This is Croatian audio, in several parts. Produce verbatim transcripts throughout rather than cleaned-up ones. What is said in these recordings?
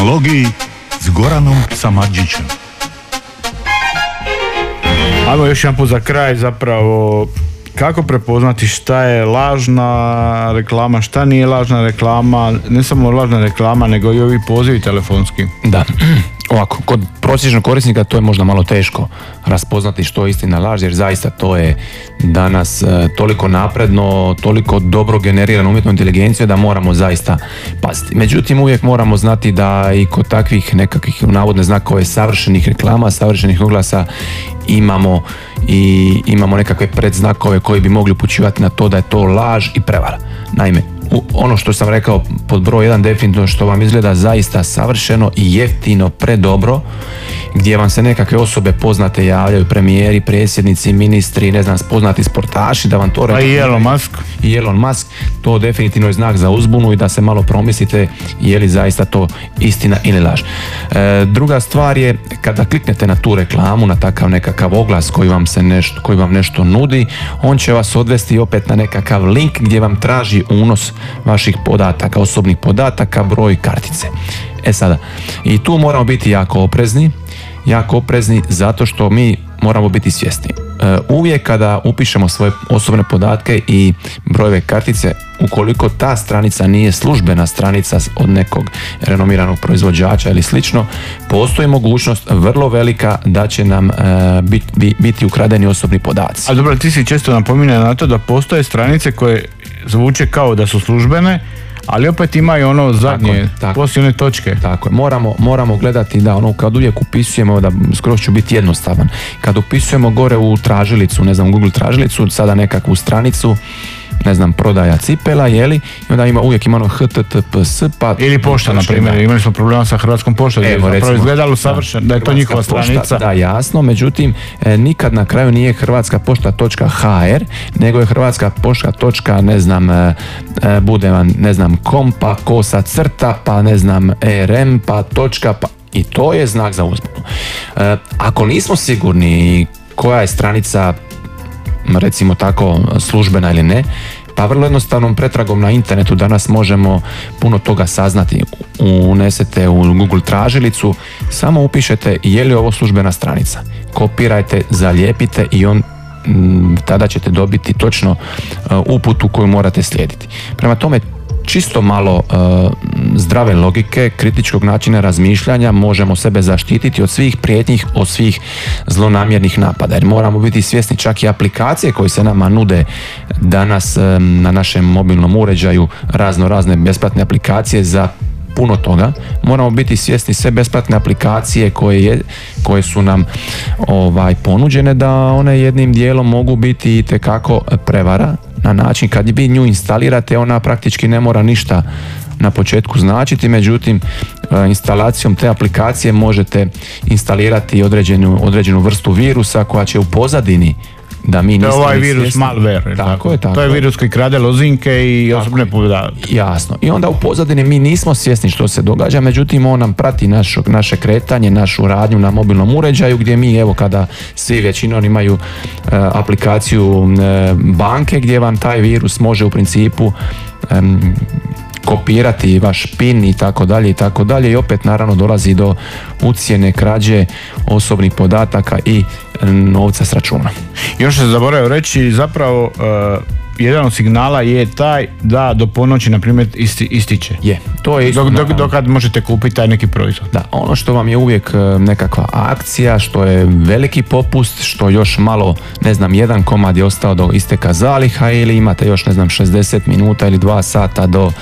Logiji s Goranom Samardžićem. Ajmo još jedan put za kraj, zapravo kako prepoznati šta je lažna reklama, šta nije lažna reklama, ne samo lažna reklama nego i ovi pozivi telefonski. Da, ovako, kod prosječnog korisnika to je možda malo teško raspoznati što je istina laž, jer zaista to je danas e, toliko napredno, toliko dobro generirano umjetnom inteligencijom da moramo zaista paziti. Međutim, uvijek moramo znati da i kod takvih nekakvih navodne znakove savršenih reklama, savršenih oglasa imamo i imamo nekakve predznakove koji bi mogli upućivati na to da je to laž i prevara. Naime, u, ono što sam rekao pod broj jedan, definitivno što vam izgleda zaista savršeno i jeftino, predobro, gdje vam se nekakve osobe poznate javljaju, premijeri, predsjednici, ministri, ne znam, poznati sportaši, da vam to rekao. A i Elon Musk. I Elon Musk, to definitivno je znak za uzbunu i da se malo promislite je li zaista to istina ili laž. E, druga stvar je, kada kliknete na tu reklamu, na takav nekakav oglas koji vam se nešto, koji vam nešto nudi, on će vas odvesti opet na nekakav link gdje vam traži unos vaših podataka, osobnih podataka, broj kartice. E sada, i tu moramo biti jako oprezni, jako oprezni zato što mi moramo biti svjesni. E, uvijek kada upišemo svoje osobne podatke i brojeve kartice, ukoliko ta stranica nije službena stranica od nekog renomiranog proizvođača ili slično, postoji mogućnost vrlo velika da će nam e, bit, bit, biti ukradeni osobni podaci. A dobro, ti si često napominao na to da postoje stranice koje zvuče kao da su službene, ali opet imaju ono zadnje, poslije one točke. Tako je, moramo, moramo gledati da ono kad uvijek upisujemo, da skoro ću biti jednostavan, kad upisujemo gore u tražilicu, ne znam, Google tražilicu, sada nekakvu stranicu, ne znam, prodaja cipela, jeli, i onda ima, uvijek ima ono H T T P S, pa... Ili pošta, na primjer, imali smo problema sa Hrvatskom poštom, evo, je recimo, izgledalo savršeno, da je to njihova pošta, stranica. Da, jasno, međutim, e, nikad na kraju nije hrvatska pošta točka h r, nego je hrvatska pošta točka, ne znam, e, e, bude vam, ne znam, kom, pa kosa crta, pa ne znam, rm, pa točka, pa... I to je znak za uzbunu. E, ako nismo sigurni koja je stranica, recimo tako, službena ili ne, pa vrlo jednostavnom pretragom na internetu danas možemo puno toga saznati. Unesete u Google tražilicu, samo upišete je li ovo službena stranica. Kopirajte, zalijepite i on m, tada ćete dobiti točno uh, uputu koju morate slijediti. Prema tome, čisto malo uh, zdrave logike, kritičkog načina razmišljanja možemo sebe zaštititi od svih prijetnjih, od svih zlonamjernih napada. Jer moramo biti svjesni čak i aplikacije koje se nama nude danas um, na našem mobilnom uređaju, razno razne besplatne aplikacije za puno toga. Moramo biti svjesni sve besplatne aplikacije koje, je, koje su nam ovaj, ponuđene, da one jednim dijelom mogu biti itekako prevara, na način kad vi nju instalirate, ona praktički ne mora ništa na početku značiti, međutim instalacijom te aplikacije možete instalirati određenu, određenu vrstu virusa koja će u pozadini, da mi niste ovaj virus svjesni, malware, tako, tako je, tako. To je virus koji krade lozinke i osobne podatke. Jasno. I onda u pozadini mi nismo svjesni što se događa, međutim on nam prati naš, naše kretanje, našu radnju na mobilnom uređaju, gdje mi, evo, kada svi većinom imaju uh, aplikaciju uh, banke, gdje vam taj virus može u principu um, kopirati vaš pin i tako dalje i tako dalje, i opet naravno dolazi do ucjene, krađe osobnih podataka i novca s računa. Još se zaboravio reći, zapravo uh, jedan od signala je taj da do ponoći, na primjer, isti, ističe. Je, to je isto. Dok, dok, dok kad možete kupiti taj neki proizvod. Da, ono što vam je uvijek nekakva akcija, što je veliki popust, što još malo, ne znam, jedan komad je ostao do isteka zaliha, ili imate još, ne znam, šezdeset minuta ili dva sata do,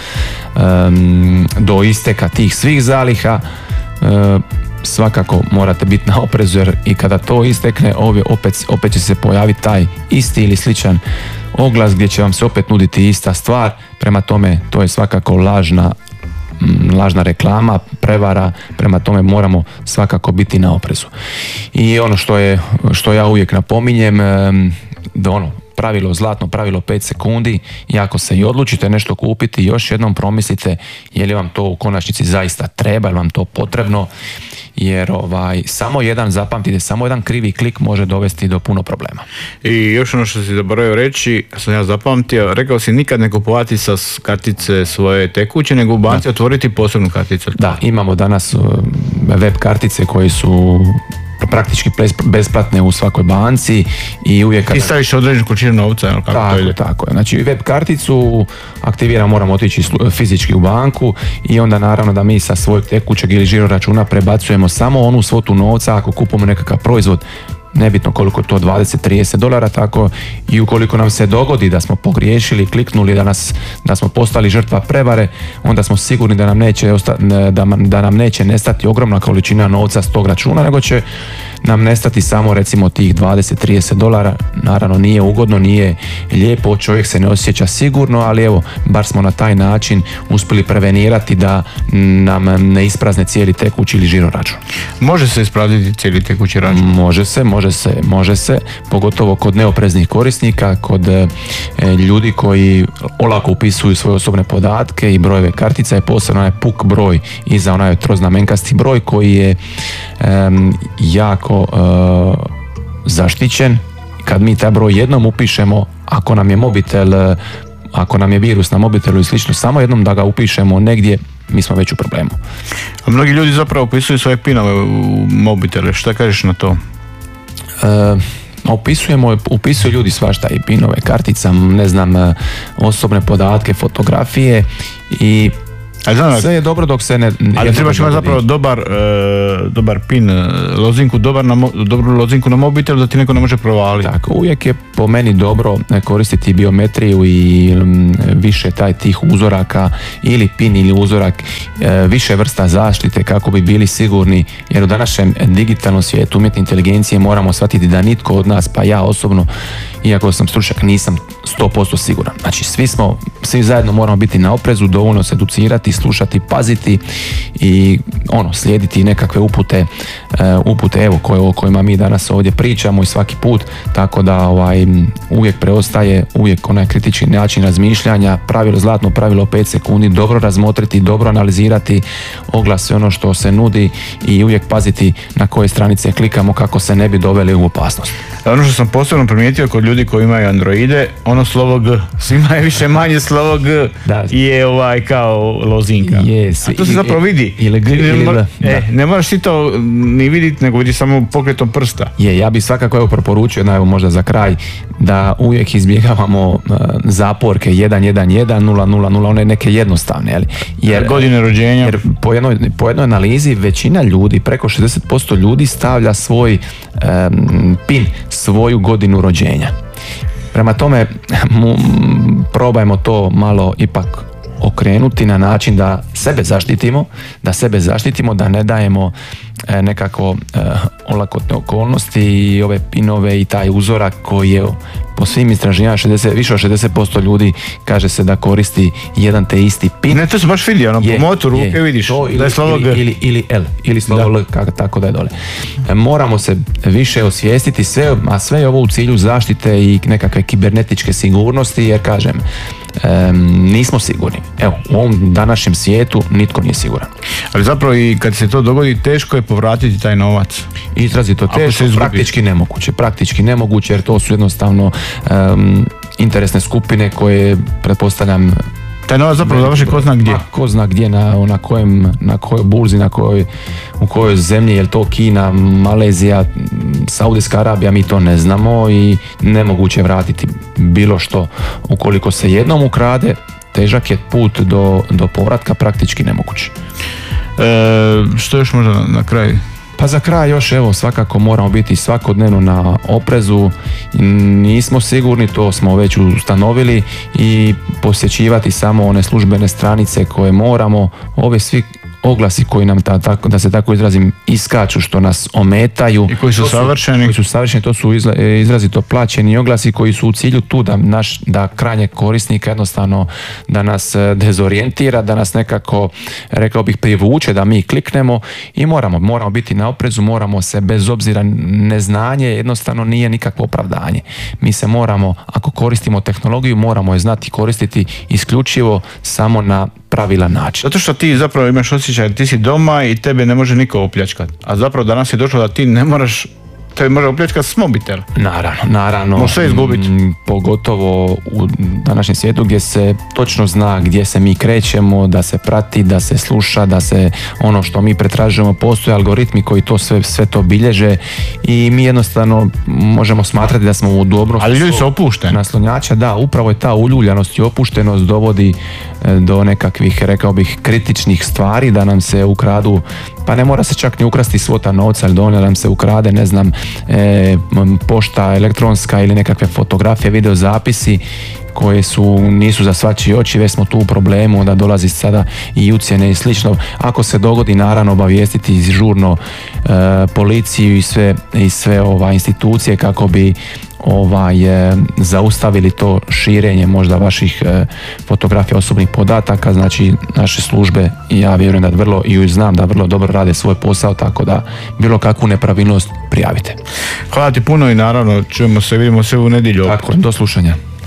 um, do isteka tih svih zaliha, uh, svakako morate biti na oprezu, jer i kada to istekne, opet, opet će se pojaviti taj isti ili sličan oglas gdje će vam se opet nuditi ista stvar. Prema tome, to je svakako lažna, lažna reklama, prevara, prema tome moramo svakako biti na oprezu. I ono što je, što ja uvijek napominjem, da ono, pravilo, zlatno pravilo pet sekundi i ako se i odlučite nešto kupiti, još jednom promislite je li vam to u konačnici zaista treba, je li vam to potrebno, jer ovaj, samo jedan, zapamtite, samo jedan krivi klik može dovesti do puno problema. I još ono što si zaboravio reći, kad sam ja zapamtio, rekao si nikad ne kupovati sa kartice svoje tekuće, nego u banci da. otvoriti posebnu karticu. Da, imamo danas web kartice koje su praktički besplatne u svakoj banci i uvijek kada... Ti staviš određenu količinu novca, jel, kako tako, to ide? Tako je, znači web karticu aktiviramo, moramo otići fizički u banku i onda naravno da mi sa svojeg tekućeg ili žiro računa prebacujemo samo onu svotu novca ako kupimo nekakav proizvod, nebitno koliko to dvadeset do trideset dolara, tako i ukoliko nam se dogodi da smo pogriješili, kliknuli, da, nas, da smo postali žrtva prevare, onda smo sigurni da nam neće, osta, da, da nam neće nestati ogromna količina novca s tog računa, nego će nam nestati samo recimo tih dvadeset do trideset dolara. Naravno nije ugodno, nije lijepo, čovjek se ne osjeća sigurno, ali evo, bar smo na taj način uspjeli prevenirati da nam ne isprazne cijeli tekući ili žiro račun. Može se isprazniti cijeli tekući račun? Može se, može se, može se, pogotovo kod neopreznih korisnika, kod e, ljudi koji olako upisuju svoje osobne podatke i brojeve kartica i posebno onaj puk broj iza onaj troznamenkasti broj koji je e, jako Uh, zaštićen. Kad mi taj broj jednom upišemo, ako nam je mobitel, ako nam je virus na mobitelu i slično, samo jednom da ga upišemo negdje, mi smo već u problemu. A mnogi ljudi zapravo upisuju svoje pinove u mobitele, šta kažeš na to? Uh, Upisujemo, upisuju ljudi svašta i pinove, kartica, ne znam, osobne podatke, fotografije i Znam, sve je dobro dok se ne... Ali trebaš imati zapravo dobar, e, dobar pin, lozinku, dobar na, dobru lozinku na mobitel da ti neko ne može provaliti. Tako, uvijek je po meni dobro koristiti biometriju i m, više taj tih uzoraka ili pin ili uzorak, e, više vrsta zaštite kako bi bili sigurni, jer u današnjem digitalnom svijetu umjetne inteligencije moramo shvatiti da nitko od nas, pa ja osobno, iako sam stručnjak, nisam sto posto siguran. Znači svi smo, svi zajedno moramo biti na oprezu, dovoljno se educirati, slušati, paziti i ono, slijediti nekakve upute, uh, upute evo koje, o kojima mi danas ovdje pričamo i svaki put, tako da ovaj, uvijek preostaje uvijek onaj kritički način razmišljanja, pravilo, zlatno pravilo pet sekundi, dobro razmotriti, dobro analizirati oglas, sve ono što se nudi i uvijek paziti na koje stranice klikamo kako se ne bi doveli u opasnost. Ono što sam posebno primijetio kod ljudi koji imaju Androide, ono slovo G, svima je više manje slovo G da. je ovaj kao lozinka. Yes. A to se zapravo vidi. Ili G ili L. E, ne moraš ti to ni vidjeti, nego vidiš samo pokretom prsta. Je, ja bih svakako evo preporučio, evo možda za kraj, da uvijek izbjegavamo uh, zaporke jedan jedan jedan nula nula nula, one neke jednostavne. Jel? Jer, godine rođenja. Jer po jednoj, po jednoj analizi većina ljudi, preko šezdeset posto ljudi stavlja svoj um, pin, svoju godinu rođenja. Prema tome, mu, probajmo to malo ipak okrenuti na način da sebe zaštitimo, da sebe zaštitimo, da ne dajemo e, nekako e, olakotne okolnosti i ove pinove i taj uzorak koji je po svim istraživanjima šezdeset, više od šezdeset posto ljudi kaže se da koristi jedan te isti pin. Ne, to se baš vidi, ono, po motu ruke je, vidiš to, da ili, je slovo G. Ili, ili, ili L, ili slovo L, kako, tako da je dole. E, moramo se više osvijestiti, sve, a sve je ovo u cilju zaštite i nekakve kibernetičke sigurnosti, jer kažem, e, nismo sigurni. Evo, u ovom današnjem svijetu nitko nije siguran. Ali zapravo i kad se to dogodi, teško je povratiti taj novac. Izrazito teško, praktički nemoguće. Praktički nemoguće, jer to su jednostavno um, interesne skupine koje, pretpostavljam, taj novac zapravo završi ko zna gdje. Ma, ko zna gdje, na, na, kojem, na kojoj burzi, na kojoj, u kojoj zemlji, je li to Kina, Malezija, Saudijska Arabija, mi to ne znamo i nemoguće je vratiti bilo što. Ukoliko se jednom ukrade, težak je put do, do povratka, praktički nemoguće. E, što još možda na, na kraju? Pa za kraj još, evo, svakako moramo biti svakodnevno na oprezu, nismo sigurni, to smo već ustanovili, i posjećivati samo one službene stranice koje moramo. Ove svi oglasi koji nam, ta, tako, da se tako izrazim, iskaču, što nas ometaju. I koji su savršeni. Koji su savršeni, to su izla, izrazito plaćeni oglasi koji su u cilju tu da, naš, da krajnje korisnika jednostavno da nas dezorijentira, da nas nekako, rekao bih, privuče, da mi kliknemo i moramo, moramo biti na oprezu, moramo se, bez obzira, neznanje jednostavno nije nikakvo opravdanje. Mi se moramo, ako koristimo tehnologiju, moramo je znati koristiti isključivo samo na pravilan način. Zato što ti zapravo imaš osjećaj, ti si doma i tebe ne može niko opljačkati. A zapravo danas je došlo da ti ne moraš, tebe može opljačkati s mobitel. Naravno, naravno. Može sve izgubiti. M, pogotovo u današnjem svijetu gdje se točno zna gdje se mi krećemo, da se prati, da se sluša, da se ono što mi pretražujemo, postoje algoritmi koji to sve, sve to bilježe i mi jednostavno možemo smatrati da smo u dobro. Ali ljudi su opušteni. Naslonjača, da, upravo je ta uljuljanost i opuštenost dovodi do nekakvih, rekao bih, kritičnih stvari, da nam se ukradu, pa ne mora se čak ni ukrasti svota novca, ali dovoljno da nam se ukrade, ne znam, e, pošta elektronska ili nekakve fotografije, videozapisi koje su, nisu za svačije oči, već smo tu u problemu, da dolazi sada i ucjene i slično. Ako se dogodi, naravno obavijestiti žurno e, policiju i sve, i sve ova, institucije kako bi ovaj, e, zaustavili to širenje možda vaših e, fotografija, osobnih podataka. Znači naše službe, i ja vjerujem da vrlo, i znam da vrlo dobro rade svoj posao, tako da bilo kakvu nepravilnost prijavite. Hvala ti puno i naravno čujemo se, vidimo se u nedjelju. Tako, do slušanja.